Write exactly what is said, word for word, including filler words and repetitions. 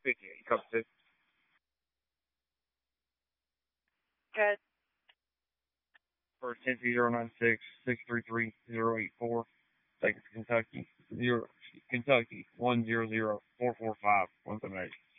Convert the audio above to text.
fifty-eight. Copy, six. Good. First Tennessee zero nine six six three three zero eight four. Second Kentucky zero Kentucky one zero zero four four five one seven eight.